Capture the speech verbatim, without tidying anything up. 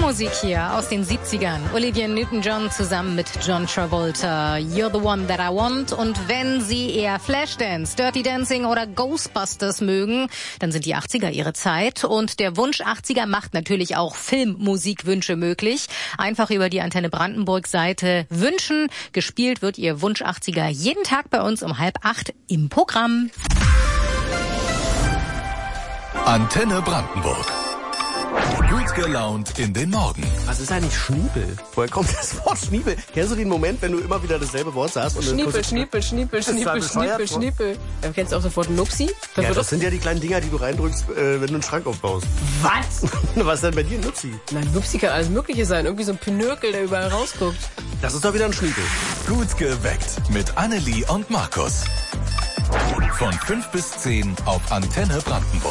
Filmmusik hier aus den siebzigern. Olivia Newton-John zusammen mit John Travolta. You're the one that I want. Und wenn Sie eher Flashdance, Dirty Dancing oder Ghostbusters mögen, dann sind die achtziger Ihre Zeit. Und der Wunsch achtziger macht natürlich auch Filmmusikwünsche möglich. Einfach über die Antenne Brandenburg-Seite wünschen. Gespielt wird Ihr Wunsch achtziger jeden Tag bei uns um halb acht im Programm. Antenne Brandenburg. Gut gelaunt in den Morgen. Was ist eigentlich Schniepel? Woher kommt das Wort Schniepel? Kennst du den Moment, wenn du immer wieder dasselbe Wort sagst? Und Schniepel, Schniepel, Schniepel, Schniepel, Schniepel, Schniepel. Ja, kennst du auch sofort Nupsi? Das, ja, das sind ja die kleinen Dinger, die du reindrückst, äh, wenn du einen Schrank aufbaust. Was? Was ist denn bei dir ein Nupsi? Na, Nupsi kann alles Mögliche sein. Irgendwie so ein Pinökel, der überall rausguckt. Das ist doch wieder ein Schniepel. Gut geweckt mit Annelie und Markus. Von fünf bis zehn auf Antenne Brandenburg.